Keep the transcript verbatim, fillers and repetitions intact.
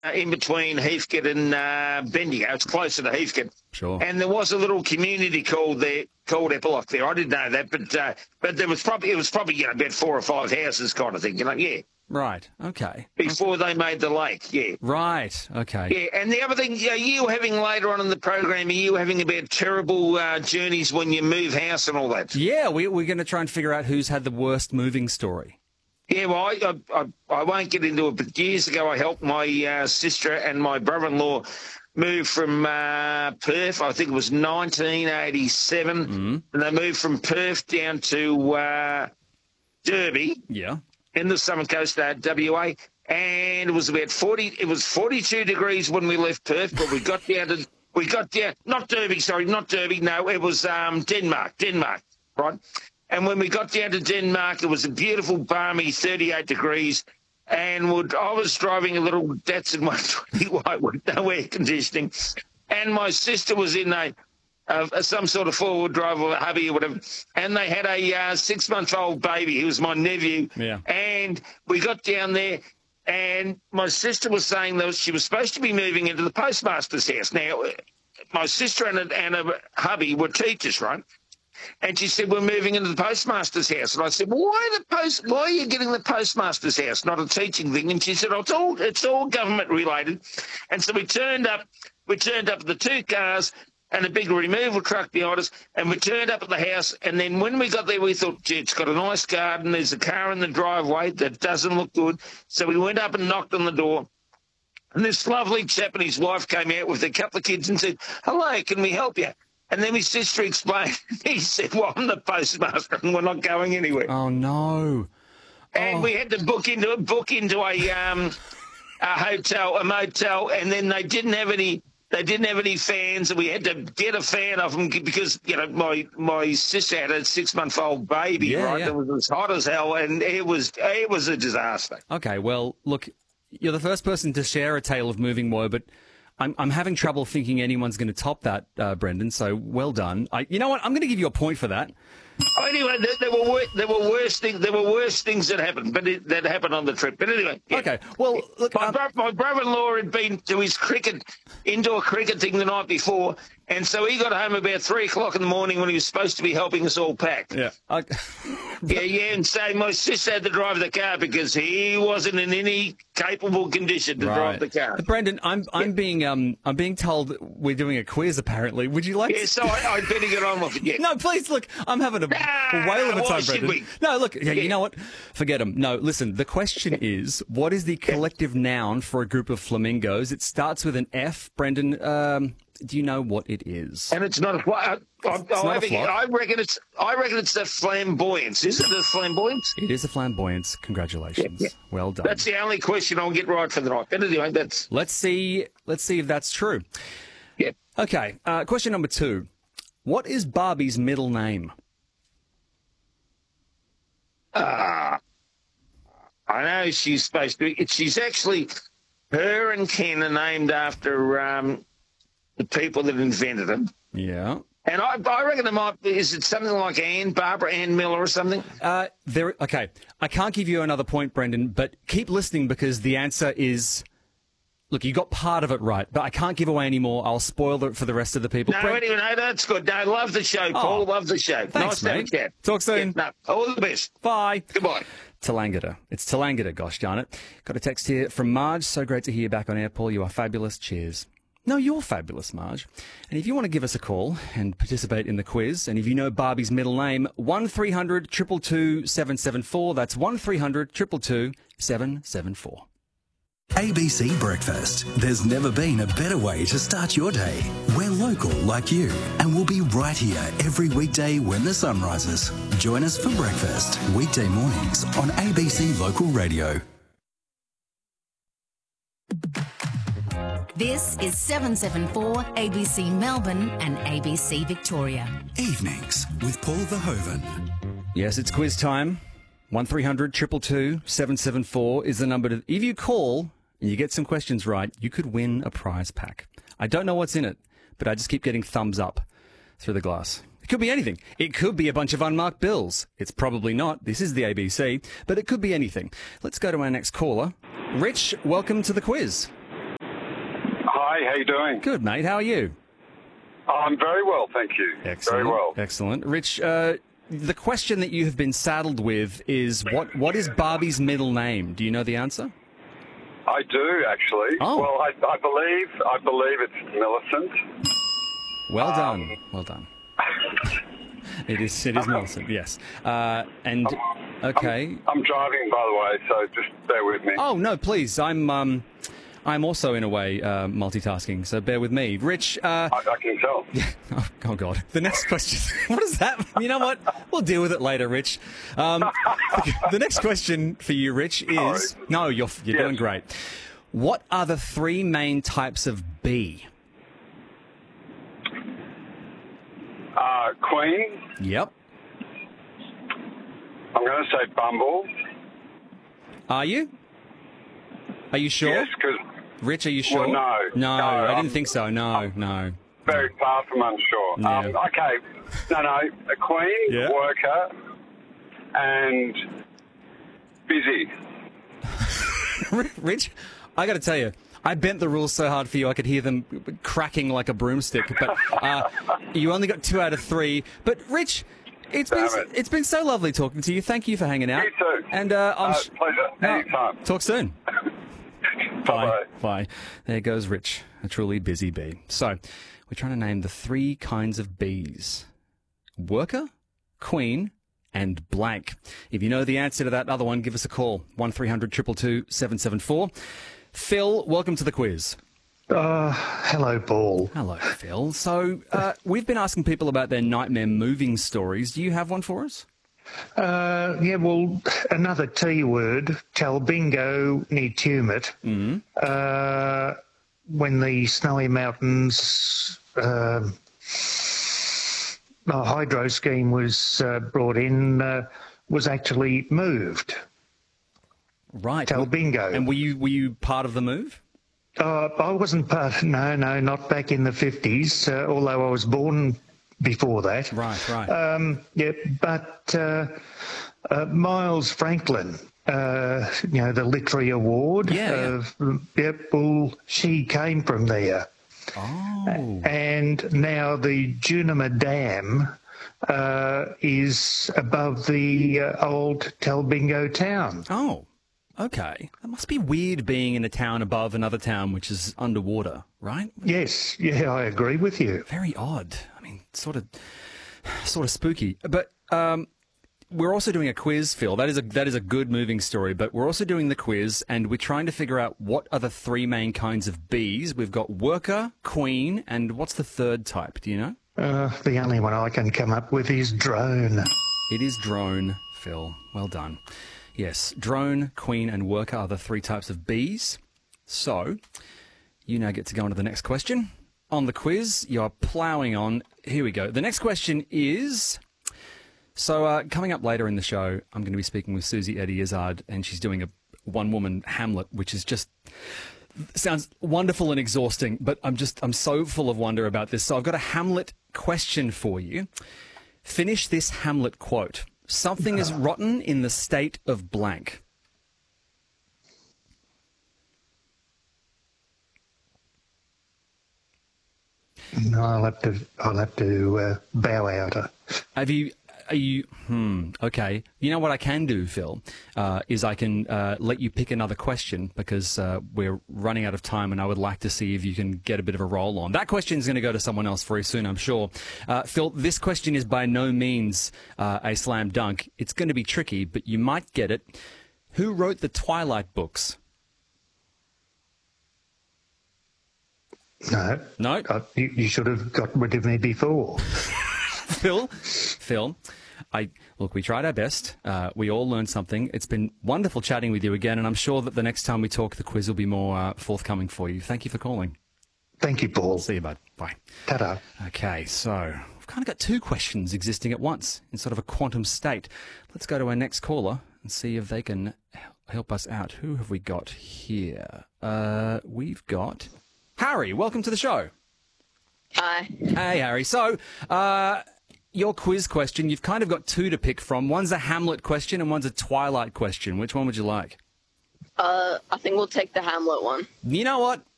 in between Heathcote and uh, Bendigo. It's closer to Heathcote. Sure. And there was a little community called there called Eppalock there. I didn't know that, but uh, but there was probably it was probably you know about four or five houses kind of thing. You know, yeah. Right. Okay. Before they made the lake, yeah. Right. Okay. Yeah, and the other thing, yeah, you having later on in the program, are you having about terrible uh, journeys when you move house and all that? Yeah, we, we're going to try and figure out who's had the worst moving story. Yeah, well, I, I, I, I won't get into it, but years ago I helped my uh, sister and my brother-in-law move from uh, Perth. I think it was nineteen eighty-seven, Mm-hmm. and they moved from Perth down to uh, Derby. Yeah. In the Southern Coast, uh, W A, and it was about forty. It was forty-two degrees when we left Perth, but we got down to we got down not Derby, sorry, not Derby. No, it was um, Denmark, Denmark, right? And when we got down to Denmark, it was a beautiful, balmy thirty-eight degrees, and would, I was driving a little Datsun one twenty white with no air conditioning, and my sister was in a. Uh, some sort of four-wheel drive or a hubby or whatever, and they had a uh, six-month-old baby. He was my nephew, yeah. And we got down there, and my sister was saying that she was supposed to be moving into the postmaster's house. Now, my sister and a, and a hubby were teachers, right? And she said, we're moving into the postmaster's house. And I said, well, why the post? Why are you getting the postmaster's house, not a teaching thing? And she said, oh, it's all it's all government related. And so we turned up. We turned up the two cars and a big removal truck behind us, and we turned up at the house, and then when we got there, we thought, gee, it's got a nice garden, there's a car in the driveway that doesn't look good. So we went up and knocked on the door, and this lovely chap and his wife came out with a couple of kids and said, hello, can we help you? And then his sister explained, he said, well, I'm the postmaster, and we're not going anywhere. Oh, no. And oh. we had to book into, book into a, um, a hotel, a motel, and then they didn't have any... They didn't have any fans, and we had to get a fan of them because, you know, my my sister had a six-month-old baby, yeah, right? Yeah. It was as hot as hell, and it was it was a disaster. Okay, well, look, you're the first person to share a tale of moving woe, but I'm I'm having trouble thinking anyone's going to top that, uh, Brendan. So well done. I, you know what? I'm going to give you a point for that. Oh, anyway, there, there were wor- there were worse things. There were worse things that happened, but it, that happened on the trip. But anyway, yeah. Okay. Well, look, my, um, bro- my brother-in-law had been to his cricket indoor cricket thing the night before, and so he got home about three o'clock in the morning when he was supposed to be helping us all pack. Yeah. I, yeah, yeah, and so my sister had to drive the car because he wasn't in any capable condition to right. drive the car. Brendan, I'm I'm yeah. being um I'm being told we're doing a quiz. Apparently, would you like? Yeah, to... so I, I'd better get on with it. Yeah. No, please look. I'm having a, nah, a whale of a time, Brendan. We? No, look. Yeah, yeah. You know what? Forget them. No, listen. The question is, what is the collective noun for a group of flamingos? It starts with an F. Brendan, um, do you know what it is? And it's not a flock. I, It's not I, a flock. I reckon it's. I reckon it's the flamboyance. Is it the flamboyance? It is a flamboyance. Congratulations. Yeah, yeah. Well done. That's the only question I'll get right for the night. But anyway, that's. Let's see. Let's see if that's true. Yeah. Okay. Uh, question number two. What is Barbie's middle name? Ah, uh, I know she's supposed to be. She's actually. Her and Ken are named after um, the people that invented them. Yeah. And I, I reckon it might be, is it something like Ann, Barbara Ann Miller or something? Uh, there. Okay. I can't give you another point, Brendan, but keep listening because the answer is... Look, you got part of it right, but I can't give away any more. I'll spoil it for the rest of the people. No, Brent... anyway, no, that's good. No, love the show, Paul. Oh, love the show. Thanks, nice mate. to have a chat. Talk soon. Yeah, no, all the best. Bye. Goodbye. Tallangatta. It's Tallangatta, gosh darn it. Got a text here from Marge. So great to hear you back on air, Paul. You are fabulous. Cheers. No, you're fabulous, Marge. And if you want to give us a call and participate in the quiz, and if you know Barbie's middle name, one three hundred two two two seven seven four. That's one three hundred two two two seven seven four. A B C Breakfast. There's never been a better way to start your day. We're local like you, and we'll be right here every weekday when the sun rises. Join us for breakfast, weekday mornings on A B C Local Radio. This is seven seven four A B C Melbourne and A B C Victoria. Evenings with Paul Verhoeven. Yes, it's quiz time. one three hundred two two two seven seven four is the number to... If you call and you get some questions right, you could win a prize pack. I don't know what's in it, but I just keep getting thumbs up through the glass. It could be anything. It could be a bunch of unmarked bills. It's probably not. This is the A B C, but it could be anything. Let's go to our next caller. Rich, welcome to the quiz. Hey, how you doing? Good, mate. How are you? I'm very well, thank you. Excellent. Very well. Excellent. Rich, uh, the question that you have been saddled with is what? What is Barbie's middle name? Do you know the answer? I do, actually. Oh. Well, I, I believe I believe it's Millicent. Well Um, done. Well done. It is. It is Millicent. Yes. Uh, and okay. I'm driving, by the way, so just bear with me. Oh no, please. I'm. Um, I'm also in a way uh, multitasking, so bear with me. Rich. Uh, I, I can tell. oh, oh God. The next question. What is that? You know what? We'll deal with it later, Rich. Um, the next question for you, Rich, is Sorry. no. You're you're Yes. doing great. What are the three main types of bee? Uh, Queen. Yep. I'm going to say Bumble. Are you? Are you sure? Yes, because Rich, are you sure? Well, no. No, No, I I'm- didn't think so. No, no. very far from unsure. Yeah. Um, okay. No, no. A Queen, Yeah. worker, and busy. Rich, I got to tell you, I bent the rules so hard for you I could hear them cracking like a broomstick. But uh, you only got two out of three. But Rich, it's been Damn it. it's been so lovely talking to you. Thank you for hanging out. You too. And uh, I'm Uh, sh- pleasure. no, Anytime. talk soon. Bye-bye. Bye. There goes Rich, a truly busy bee. So we're trying to name the three kinds of bees: worker, queen, and blank. If you know the answer to that other one, give us a call. one three hundred two two two seven seven four. Phil, welcome to the quiz. Uh, hello, Paul. Hello, Phil. So uh, we've been asking people about their nightmare moving stories. Do you have one for us? Uh, yeah, well, another T word, Talbingo near Tumut. Mm-hmm. Uh, when the Snowy Mountains uh, a hydro scheme was uh, brought in, uh, was actually moved. Right. Talbingo. And were you were you part of the move? Uh, I wasn't part, no, no, not back in the fifties, uh, although I was born before that. Right, right. Um, yeah, but uh, uh, Miles Franklin, uh, you know, the Literary Award. Yeah, yeah. Of, yep, well, she came from there. Oh. And now the Junima Dam uh, is above the uh, old Talbingo town. Oh. Okay. That must be weird being in a town above another town which is underwater, right? Yes, yeah, I agree with you. Very odd. I mean, sort of, sort of spooky. But um, we're also doing a quiz, Phil. That is a that is a good moving story. But we're also doing the quiz, and we're trying to figure out what are the three main kinds of bees. We've got worker, queen, and what's the third type? Do you know? Uh, the only one I can come up with is drone. It is drone, Phil. Well done. Yes, drone, queen, and worker are the three types of bees. So, you now get to go on to the next question. On the quiz, you're ploughing on. Here we go. The next question is... So, uh, coming up later in the show, I'm going to be speaking with Susie Eddie Izzard, and she's doing a one-woman Hamlet, which is just... sounds wonderful and exhausting, but I'm just... I'm so full of wonder about this. So, I've got a Hamlet question for you. Finish this Hamlet quote. Something is rotten in the state of blank. No, I'll have to. I'll have to uh, bow out. Uh, Have you? Are you? Hmm. Okay. You know what I can do, Phil, uh, is I can uh, let you pick another question because uh, we're running out of time, and I would like to see if you can get a bit of a roll on. That question is going to go to someone else very soon, I'm sure. Uh, Phil, this question is by no means uh, a slam dunk. It's going to be tricky, but you might get it. Who wrote the Twilight books? no, No. I, you, you should have got rid of me before. Phil, Phil, I look. We tried our best. Uh, we all learned something. It's been wonderful chatting with you again, and I'm sure that the next time we talk, the quiz will be more uh, forthcoming for you. Thank you for calling. Thank you, Paul. See you, bud. Bye. Ta-da. Okay, so we've kind of got two questions existing at once in sort of a quantum state. Let's go to our next caller and see if they can help us out. Who have we got here? Uh, we've got Harry. Welcome to the show. Hi. Hey, Harry. So, uh, your quiz question, you've kind of got two to pick from. One's a Hamlet question and one's a Twilight question. Which one would you like? Uh, I think we'll take the Hamlet one. You know what?